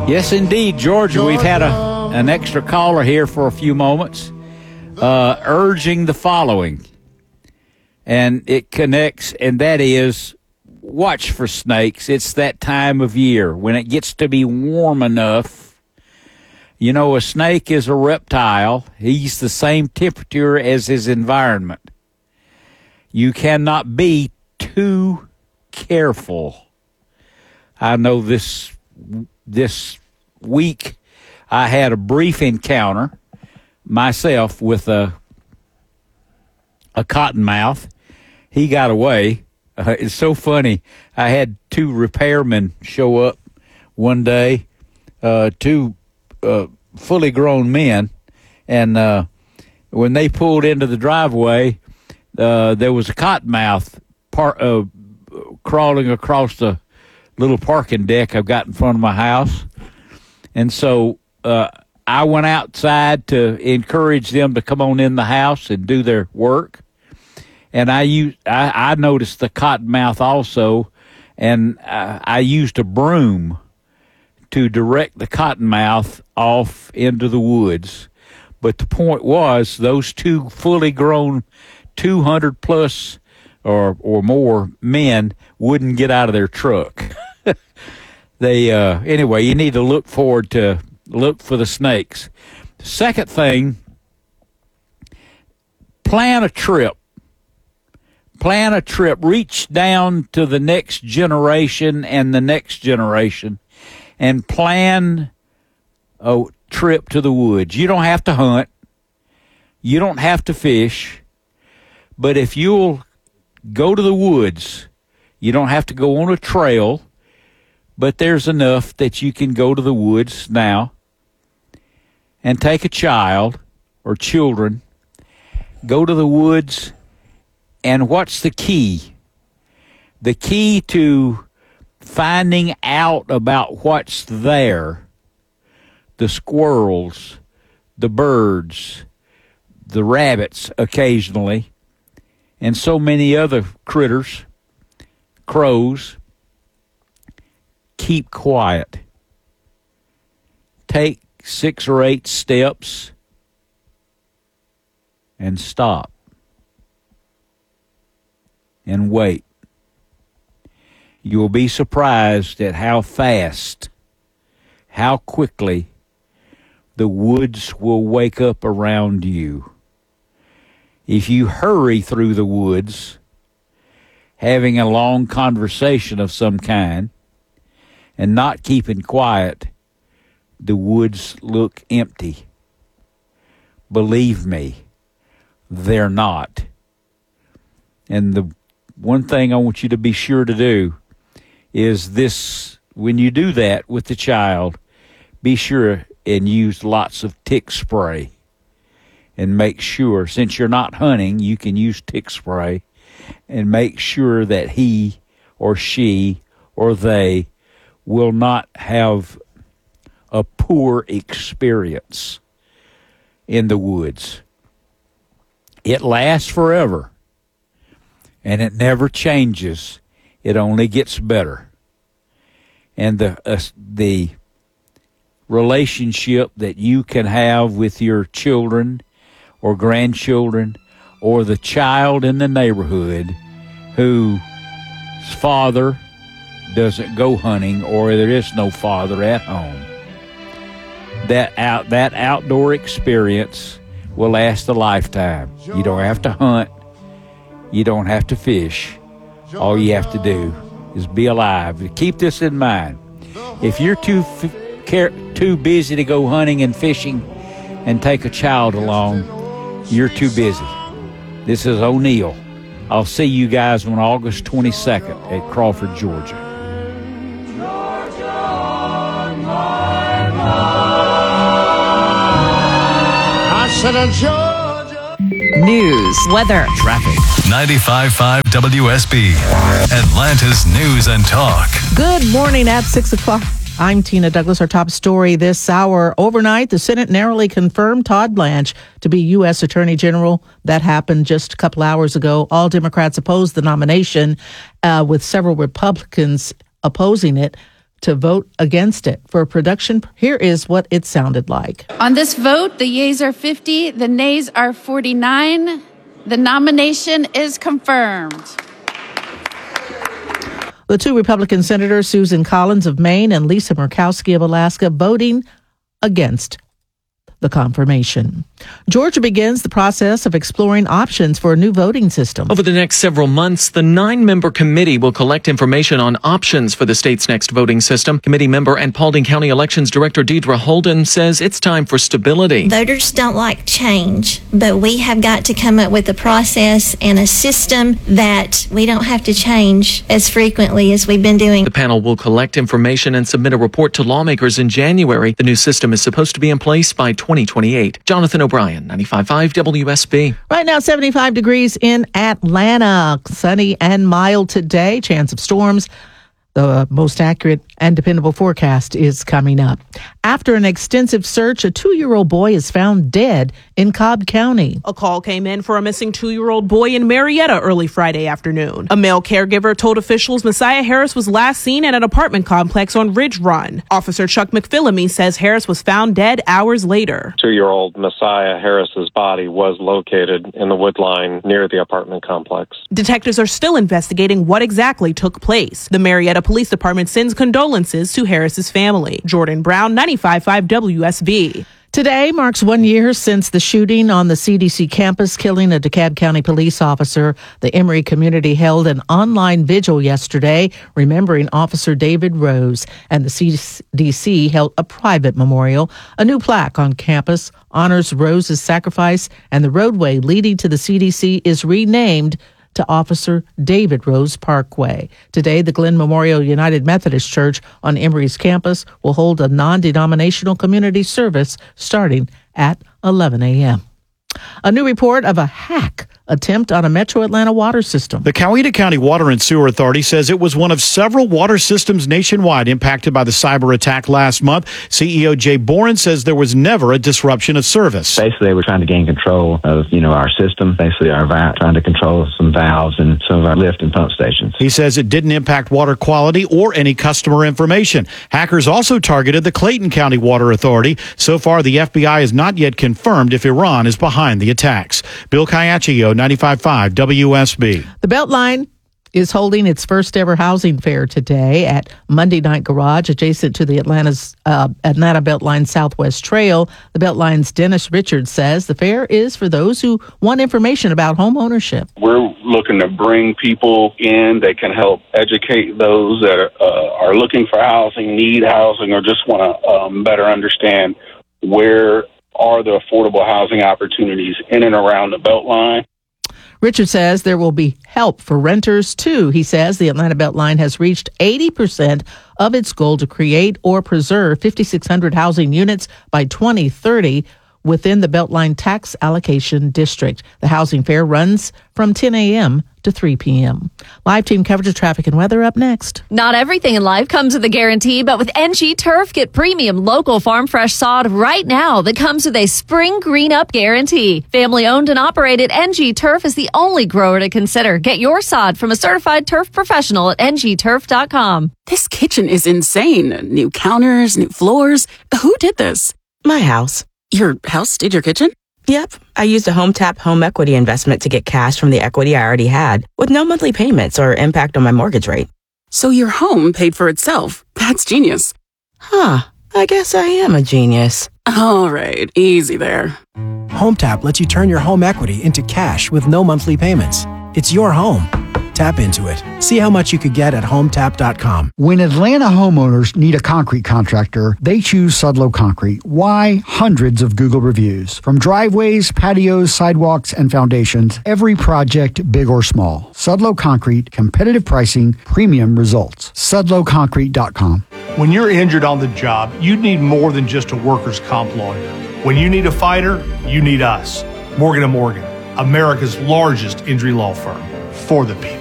Yes, indeed, Georgia. We've had an extra caller here for a few moments urging the following. And it connects, and that is, watch for snakes. It's that time of year when it gets to be warm enough. You know, a snake is a reptile. He's the same temperature as his environment. You cannot be too careful. I know this week I had a brief encounter myself with a cottonmouth. He got away. It's so funny. I had two repairmen show up one day, two fully grown men, and when they pulled into the driveway, there was a cottonmouth crawling across the little parking deck I've got in front of my house. And so I went outside to encourage them to come on in the house and do their work. And I noticed the cottonmouth also, and I used a broom to direct the cottonmouth off into the woods. But the point was, those two fully grown 200-plus or more men wouldn't get out of their truck. Anyway, you need to look for the snakes. The second thing, plan a trip. Plan a trip. Reach down to the next generation and the next generation and plan a trip to the woods. You don't have to hunt. You don't have to fish. But if you'll go to the woods, you don't have to go on a trail, but there's enough that you can go to the woods now and take a child or children, go to the woods. And what's the key? The key to finding out about what's there, the squirrels, the birds, the rabbits occasionally, and so many other critters, crows, keep quiet. Take 6 or 8 steps and stop. And wait. You will be surprised at how fast, how quickly the woods will wake up around you. If you hurry through the woods, having a long conversation of some kind, and not keeping quiet, the woods look empty. Believe me, they're not. And the one thing I want you to be sure to do is this: when you do that with the child, be sure and use lots of tick spray. And make sure, since you're not hunting, you can use tick spray, and make sure that he or she or they will not have a poor experience in the woods. It lasts forever. And it never changes. It only gets better. And the relationship that you can have with your children or grandchildren or the child in the neighborhood whose father doesn't go hunting or there is no father at home, that outdoor experience will last a lifetime. You don't have to hunt. You don't have to fish. All you have to do is be alive. Keep this in mind. If you're too busy to go hunting and fishing and take a child along, you're too busy. This is O'Neill. I'll see you guys on August 22nd at Crawford, Georgia. I said, Georgia. News, weather, traffic. 95.5 WSB, Atlanta's News and Talk. Good morning at 6 o'clock. I'm Tina Douglas. Our top story this hour. Overnight, the Senate narrowly confirmed Todd Blanche to be U.S. Attorney General. That happened just a couple hours ago. All Democrats opposed the nomination, with several Republicans opposing it. to vote against it. For production, here is what it sounded like. On this vote, the yeas are 50, the nays are 49. The nomination is confirmed. The two Republican senators, Susan Collins of Maine and Lisa Murkowski of Alaska, voting against the confirmation. Georgia begins the process of exploring options for a new voting system. Over the next several months, the 9-member committee will collect information on options for the state's next voting system. Committee member and Paulding County Elections Director Deidre Holden says it's time for stability. Voters don't like change, but we have got to come up with a process and a system that we don't have to change as frequently as we've been doing. The panel will collect information and submit a report to lawmakers in January. The new system is supposed to be in place by 2028. Jonathan O'Brien, 95.5 WSB. Right now, 75 degrees in Atlanta. Sunny and mild today. Chance of storms. The most accurate and dependable forecast is coming up. After an extensive search, a 2-year-old boy is found dead in Cobb County. A call came in for a missing 2-year-old boy in Marietta early Friday afternoon. A male caregiver told officials Messiah Harris was last seen at an apartment complex on Ridge Run. Officer Chuck McPhillamy says Harris was found dead hours later. 2-year-old Messiah Harris's body was located in the wood line near the apartment complex. Detectives are still investigating what exactly took place. The Marietta Police Department sends condolences to Harris's family. Jordan Brown, 95.5 WSB. Today marks 1 year since the shooting on the CDC campus, killing a DeKalb County police officer. The Emory community held an online vigil yesterday, remembering Officer David Rose, and the CDC held a private memorial. A new plaque on campus honors Rose's sacrifice, and the roadway leading to the CDC is renamed to Officer David Rose Parkway. Today, the Glen Memorial United Methodist Church on Emory's campus will hold a non-denominational community service starting at 11 a.m. A new report of a hack attempt on a Metro Atlanta water system. The Coweta County Water and Sewer Authority says it was one of several water systems nationwide impacted by the cyber attack last month. CEO Jay Boren says there was never a disruption of service. Basically, they were trying to gain control of, our system, basically our trying to control some valves and some of our lift and pump stations. He says it didn't impact water quality or any customer information. Hackers also targeted the Clayton County Water Authority. So far, the FBI has not yet confirmed if Iran is behind the attacks. Bill Caiaccio, 95.5 WSB. The Beltline is holding its first ever housing fair today at Monday Night Garage, adjacent to the Atlanta Beltline Southwest Trail. The Beltline's Dennis Richards says the fair is for those who want information about home ownership. We're looking to bring people in that can help educate those that are looking for housing, need housing, or just want to better understand where are the affordable housing opportunities in and around the Beltline. Richard says there will be help for renters, too. He says the Atlanta Beltline has reached 80% of its goal to create or preserve 5,600 housing units by 2030 within the Beltline Tax Allocation District. The housing fair runs from 10 a.m. to 3 p.m. Live team coverage of traffic and weather up next. Not everything in life comes with a guarantee, but with NG Turf, get premium local farm fresh sod right now that comes with a spring green up guarantee. Family owned and operated, NG Turf is the only grower to consider. Get your sod from a certified turf professional at ngturf.com. This kitchen is insane. New counters, new floors. Who did this? My house. Your house did your kitchen? Yep. I used a HomeTap home equity investment to get cash from the equity I already had with no monthly payments or impact on my mortgage rate. So your home paid for itself. That's genius. Huh. I guess I am a genius. All right. Easy there. HomeTap lets you turn your home equity into cash with no monthly payments. It's your home. Tap into it. See how much you could get at HomeTap.com. When Atlanta homeowners need a concrete contractor, they choose Sudlow Concrete. Why? Hundreds of Google reviews. From driveways, patios, sidewalks, and foundations, every project, big or small. Sudlow Concrete, competitive pricing, premium results. SudlowConcrete.com. When you're injured on the job, you need more than just a workers' comp lawyer. When you need a fighter, you need us. Morgan & Morgan, America's largest injury law firm. For the people.